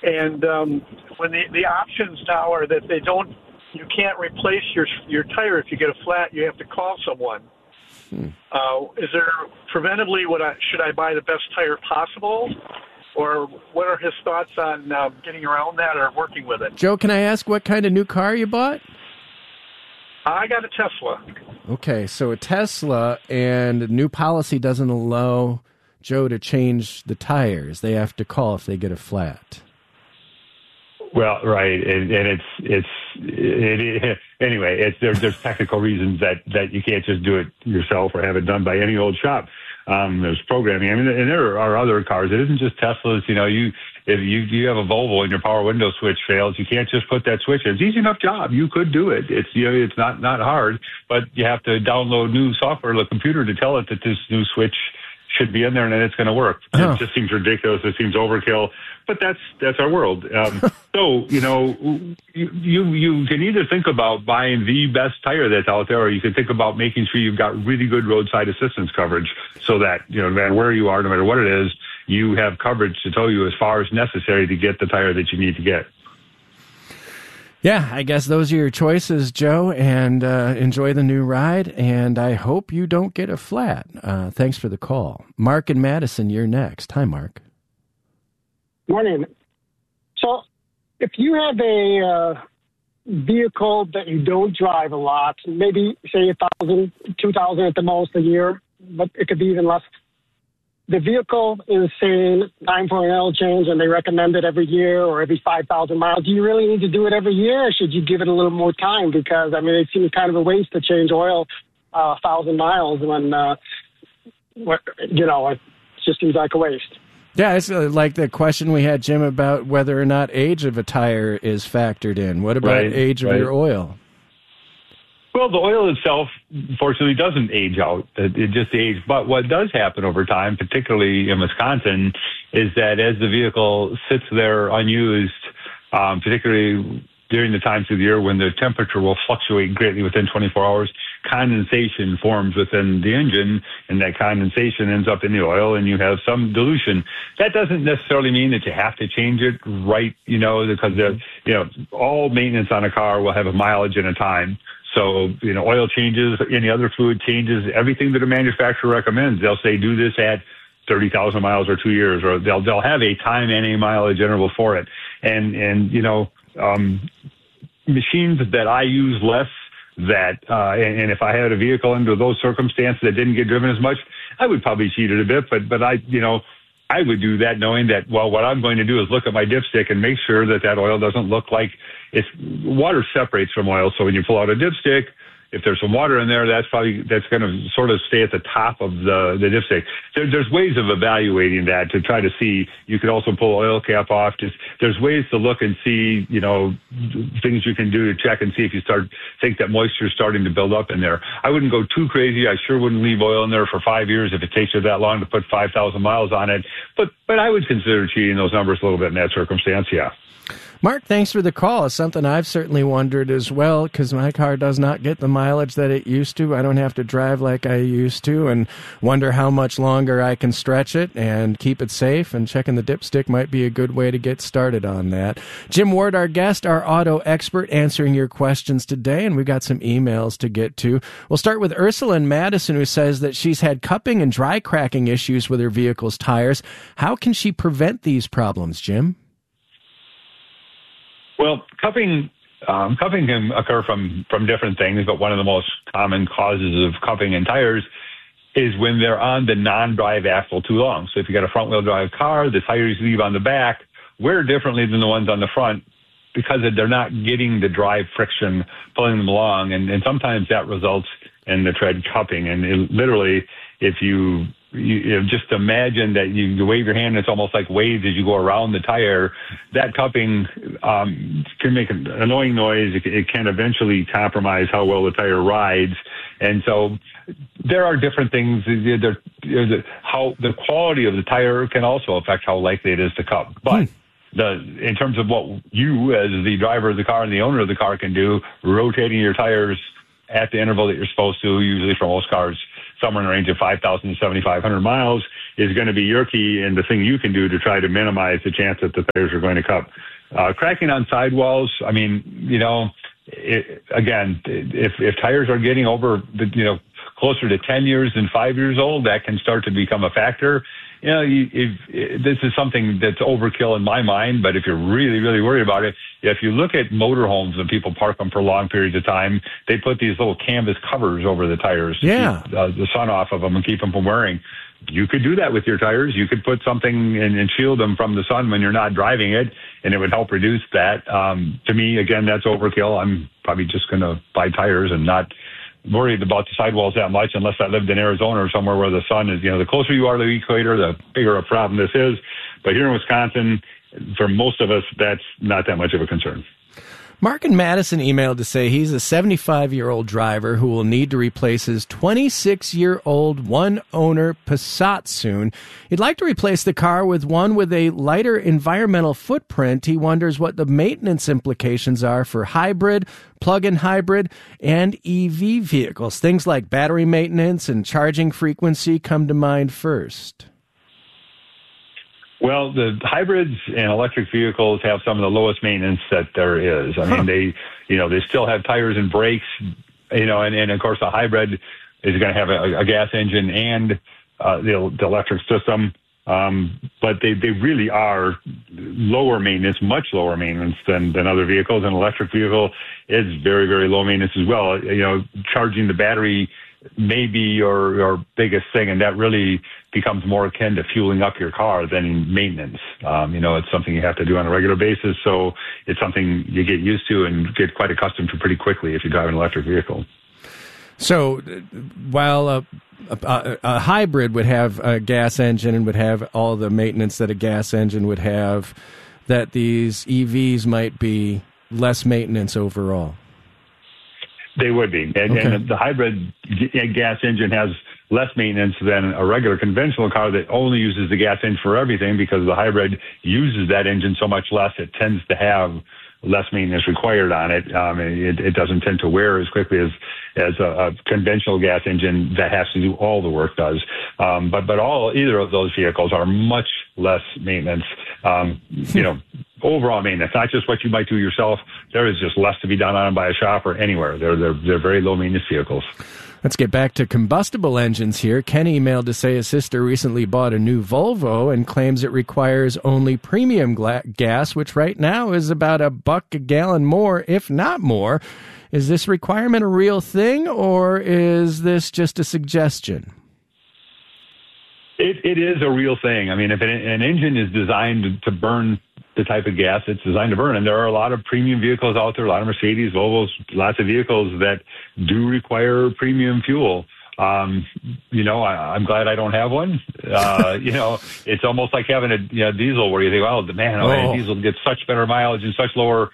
And when the options now are that you can't replace your tire if you get a flat. You have to call someone. Is there preventively? Should I buy the best tire possible, or what are his thoughts on getting around that or working with it? Joe, can I ask what kind of new car you bought? I got a Tesla. Okay, so a Tesla, and new policy doesn't allow Joe to change the tires. They have to call if they get a flat. Well, right, and anyway, there's technical reasons that you can't just do it yourself or have it done by any old shop. There's programming. I mean, and there are other cars. It isn't just Teslas. You know, if you have a Volvo and your power window switch fails, you can't just put that switch in. It's an easy enough job. You could do it. It's not hard, but you have to download new software to the computer to tell it that this new switch should be in there and then it's going to work. Oh. It just seems ridiculous. It seems overkill, but that's our world. So, you know, you can either think about buying the best tire that's out there, or you can think about making sure you've got really good roadside assistance coverage so that, you know, no matter where you are, no matter what it is, you have coverage to tow you as far as necessary to get the tire that you need to get. Yeah, I guess those are your choices, Joe, and enjoy the new ride, and I hope you don't get a flat. Thanks for the call. Mark and Madison, you're next. Hi, Mark. Morning. So if you have a vehicle that you don't drive a lot, maybe, say, 1,000, 2,000 at the most a year, but it could be even less, the vehicle is saying time for an oil change and they recommend it every year or every 5,000 miles. Do you really need to do it every year, or should you give it a little more time? Because, I mean, it seems kind of a waste to change oil 1,000 miles when, it just seems like a waste. Yeah, it's like the question we had, Jim, about whether or not age of a tire is factored in. What about age of your oil? Well, the oil itself, fortunately, doesn't age out. It just ages. But what does happen over time, particularly in Wisconsin, is that as the vehicle sits there unused, particularly during the times of the year when the temperature will fluctuate greatly within 24 hours, condensation forms within the engine, and that condensation ends up in the oil, and you have some dilution. That doesn't necessarily mean that you have to change it right, because all maintenance on a car will have a mileage and a time. So, oil changes, any other fluid changes, everything that a manufacturer recommends. They'll say, do this at 30,000 miles or 2 years, or they'll have a time and a mileage interval for it. And machines that I use less, and if I had a vehicle under those circumstances that didn't get driven as much, I would probably cheat it a bit, but I would do that knowing that, well, what I'm going to do is look at my dipstick and make sure that oil doesn't look like water separates from oil. So when you pull out a dipstick, if there's some water in there, that's going to sort of stay at the top of the dipstick. There's ways of evaluating that to try to see. You could also pull oil cap off. There's ways to look and see, things you can do to check and see if you think that moisture is starting to build up in there. I wouldn't go too crazy. I sure wouldn't leave oil in there for 5 years if it takes you that long to put 5,000 miles on it. But I would consider cheating those numbers a little bit in that circumstance, yeah. Mark, thanks for the call. It's something I've certainly wondered as well, because my car does not get the mileage that it used to. I don't have to drive like I used to, and wonder how much longer I can stretch it and keep it safe, and checking the dipstick might be a good way to get started on that. Jim Ward, our guest, our auto expert, answering your questions today, and we've got some emails to get to. We'll start with Ursula in Madison, who says that she's had cupping and dry cracking issues with her vehicle's tires. How can she prevent these problems, Jim? Well, cupping can occur from different things, but one of the most common causes of cupping in tires is when they're on the non-drive axle too long. So if you got a front-wheel drive car, the tires you leave on the back wear differently than the ones on the front because they're not getting the drive friction pulling them along, and sometimes that results in the tread cupping. And literally, if you just imagine that you wave your hand, and it's almost like waves as you go around the tire. That cupping can make an annoying noise. It can eventually compromise how well the tire rides. And so there are different things. How the quality of the tire can also affect how likely it is to cup. But in terms of what you, as the driver of the car and the owner of the car, can do, rotating your tires at the interval that you're supposed to, usually for most cars, somewhere in the range of 5,000 to 7,500 miles is going to be your key and the thing you can do to try to minimize the chance that the tires are going to cup. Cracking on sidewalls, I mean, again, if tires are getting over, closer to 10 years than 5 years old, that can start to become a factor. This is something that's overkill in my mind, but if you're really, really worried about it, if you look at motorhomes and people park them for long periods of time, they put these little canvas covers over the tires to keep the sun off of them and keep them from wearing. You could do that with your tires. You could put something and shield them from the sun when you're not driving it, and it would help reduce that. To me, again, that's overkill. I'm probably just going to buy tires and not worried about the sidewalls that much unless I lived in Arizona or somewhere where the sun is, the closer you are to the equator, the bigger a problem this is. But here in Wisconsin, for most of us, that's not that much of a concern. Mark in Madison emailed to say he's a 75-year-old driver who will need to replace his 26-year-old one-owner Passat soon. He'd like to replace the car with one with a lighter environmental footprint. He wonders what the maintenance implications are for hybrid, plug-in hybrid, and EV vehicles. Things like battery maintenance and charging frequency come to mind first. Well, the hybrids and electric vehicles have some of the lowest maintenance that there is. I mean, they still have tires and brakes, and of course, a hybrid is going to have a gas engine and the electric system. But they really are lower maintenance, much lower maintenance than other vehicles. An electric vehicle is very, very low maintenance as well. Charging the battery may be your biggest thing, and that really becomes more akin to fueling up your car than maintenance. It's something you have to do on a regular basis, so it's something you get used to and get quite accustomed to pretty quickly if you drive an electric vehicle. So while a hybrid would have a gas engine and would have all the maintenance that a gas engine would have, that these EVs might be less maintenance overall. They would be. And the hybrid gas engine has less maintenance than a regular conventional car that only uses the gas engine for everything, because the hybrid uses that engine so much less, it tends to have less maintenance required on it. It doesn't tend to wear as quickly as a conventional gas engine that has to do all the work does. But either of those vehicles are much less maintenance. Overall maintenance, not just what you might do yourself. There is just less to be done on them by a shop or anywhere. They're very low maintenance vehicles. Let's get back to combustible engines here. Ken emailed to say his sister recently bought a new Volvo and claims it requires only premium gas, which right now is about $1 a gallon more, if not more. Is this requirement a real thing, or is this just a suggestion? It is a real thing. I mean, if an engine is designed to burn the type of gas it's designed to burn, and there are a lot of premium vehicles out there, a lot of Mercedes, Volvos, lots of vehicles that do require premium fuel. I'm glad I don't have one. It's almost like having a diesel where you think, a diesel gets such better mileage and such lower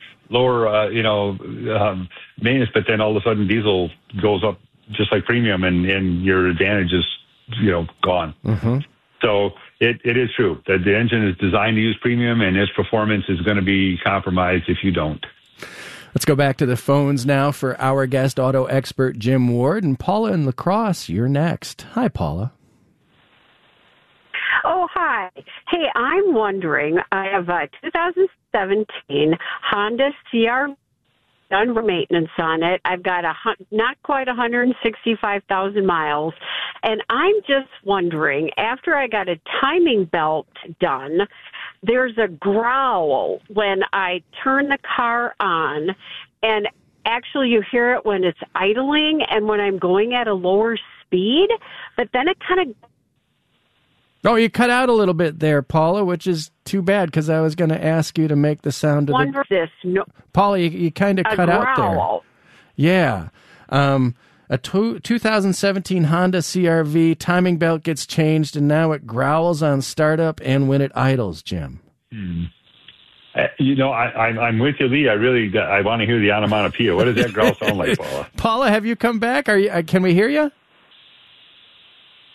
maintenance, but then all of a sudden diesel goes up just like premium, and your advantage is gone. Mm-hmm. So it is true that the engine is designed to use premium, and its performance is going to be compromised if you don't. Let's go back to the phones now for our guest, auto expert Jim Ward. And Paula in La Crosse, you're next. Hi, Paula. Oh, hi. Hey, I'm wondering, I have a 2017 Honda CR-V, done maintenance on it. I've got not quite 165,000 miles. And I'm just wondering, after I got a timing belt done, there's a growl when I turn the car on, and actually you hear it when it's idling and when I'm going at a lower speed, but then it kind of... Oh, you cut out a little bit there, Paula, which is too bad, because I was going to ask you to make the sound of Paula, you kind of cut out there. Yeah. A 2017 Honda CR-V timing belt gets changed, and now it growls on startup and when it idles, Jim. I'm with you, Lee. I want to hear the onomatopoeia. What does that growl sound like, Paula? Paula, have you come back? Can we hear you?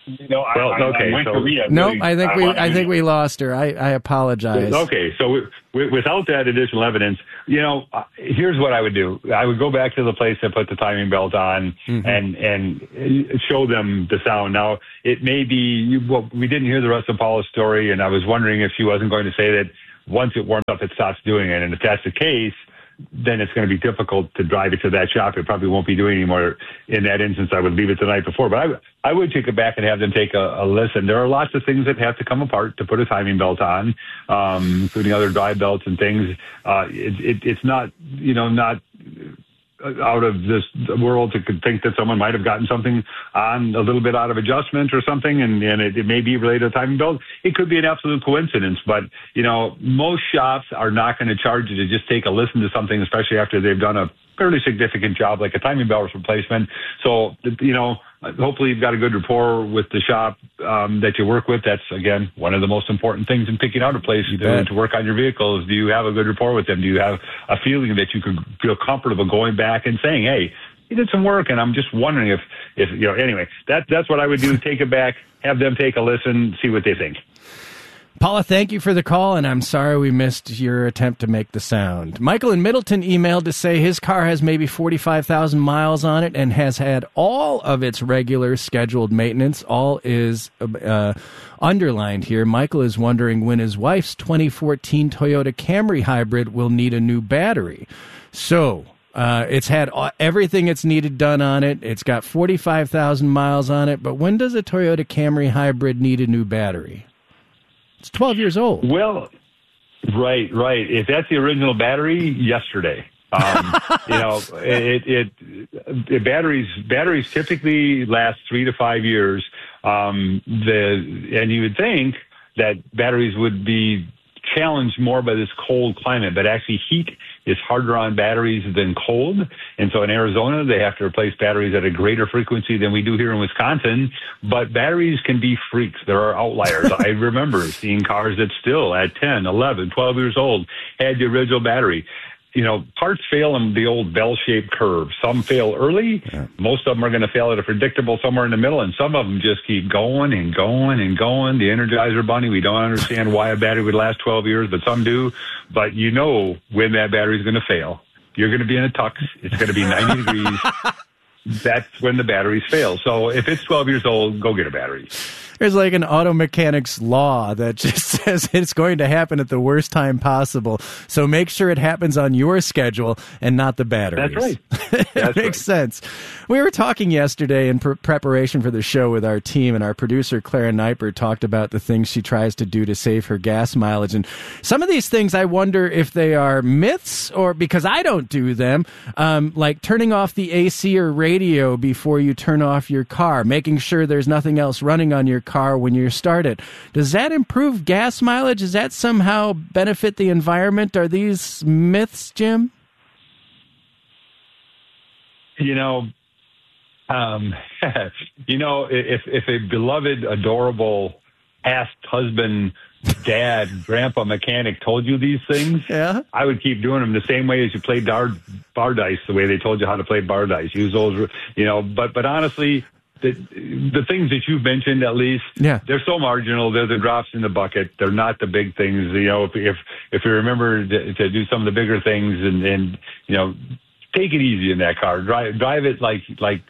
I think we lost her. I apologize. Okay, so without that additional evidence, here's what I would do. I would go back to the place that put the timing belt on and show them the sound. Now, it may be, we didn't hear the rest of Paula's story, and I was wondering if she wasn't going to say that once it warms up, it stops doing it. And if that's the case, then it's going to be difficult to drive it to that shop. It probably won't be doing anymore. In that instance, I would leave it the night before. But I would take it back and have them take a listen. There are lots of things that have to come apart to put a timing belt on, including other drive belts and things. It's not, not out of this world to think that someone might have gotten something on a little bit out of adjustment or something, and it may be related to timing belt. It could be an absolute coincidence, but, most shops are not going to charge you to just take a listen to something, especially after they've done a fairly significant job like a timing belt replacement. So, hopefully you've got a good rapport with the shop that you work with. That's, again, one of the most important things in picking out a place to work on your vehicles. Do you have a good rapport with them? Do you have a feeling that you could feel comfortable going back and saying, hey, you did some work, and I'm just wondering if anyway, that's what I would do. Take it back, have them take a listen, see what they think. Paula, thank you for the call, and I'm sorry we missed your attempt to make the sound. Michael in Middleton emailed to say his car has maybe 45,000 miles on it and has had all of its regular scheduled maintenance. All is underlined here. Michael is wondering when his wife's 2014 Toyota Camry hybrid will need a new battery. So it's had everything it's needed done on it. It's got 45,000 miles on it, but when does a Toyota Camry hybrid need a new battery? It's 12 years old. Well, right. If that's the original battery, yesterday. Batteries typically last 3 to 5 years. And you would think that batteries would be challenged more by this cold climate, but actually heat is harder on batteries than cold. And so in Arizona, they have to replace batteries at a greater frequency than we do here in Wisconsin. But batteries can be freaks. There are outliers. I remember seeing cars that still at 10, 11, 12 years old had the original battery. Parts fail in the old bell-shaped curve. Some fail early. Yeah. Most of them are going to fail at a predictable somewhere in the middle, and some of them just keep going and going and going. The Energizer Bunny, we don't understand why a battery would last 12 years, but some do. But when that battery is going to fail. You're going to be in a tux. It's going to be 90 degrees. That's when the batteries fail. So if it's 12 years old, go get a battery. There's like an auto mechanics law that just says it's going to happen at the worst time possible. So make sure it happens on your schedule and not the batteries. That's right. That makes sense. We were talking yesterday in preparation for the show with our team, and our producer, Clara Neiper, talked about the things she tries to do to save her gas mileage. And some of these things, I wonder if they are myths or because I don't do them, like turning off the AC or radio before you turn off your car, making sure there's nothing else running on your car when you start it. Does that improve gas mileage? Does that somehow benefit the environment? Are these myths, Jim? If a beloved, adorable past husband, dad, grandpa mechanic told you these things, yeah, I would keep doing them the same way as you played bar dice, the way they told you how to play bar dice. Use those, but honestly, the things that you've mentioned, at least, yeah, they're so marginal. They're the drops in the bucket. They're not the big things. If you remember to do some of the bigger things and take it easy in that car. Drive it like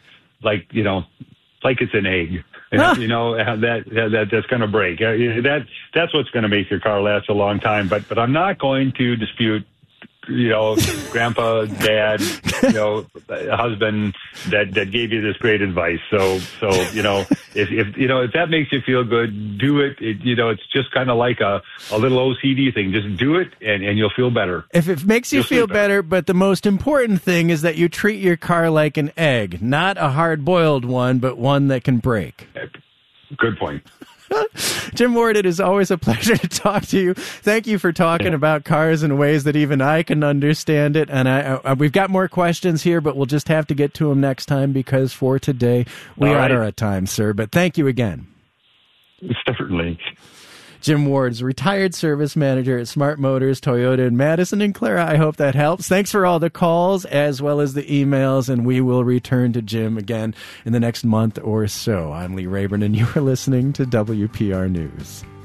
it's an egg. That's going to break. That's what's going to make your car last a long time. But I'm not going to dispute, grandpa, dad, husband that gave you this great advice. So if that makes you feel good, do it. It's just kind of like a little OCD thing. Just do it and you'll feel better. If it makes you feel better, but the most important thing is that you treat your car like an egg, not a hard-boiled one, but one that can break. Good point. Jim Ward, it is always a pleasure to talk to you. Thank you for talking about cars in ways that even I can understand it. And we've got more questions here, but we'll just have to get to them next time because for today we are out of time, sir. But thank you again. Certainly. Jim Ward's retired service manager at Smart Motors, Toyota in Madison. And Clara, I hope that helps. Thanks for all the calls as well as the emails, and we will return to Jim again in the next month or so. I'm Lee Rayburn, and you are listening to WPR News.